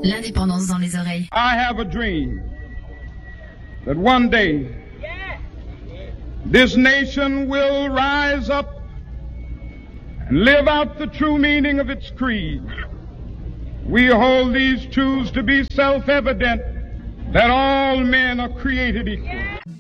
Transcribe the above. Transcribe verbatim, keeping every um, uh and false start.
L'indépendance dans les oreilles. I have a dream that one day this nation will rise up and live out the true meaning of its creed. We hold these truths to be self-evident, that all men are created equal.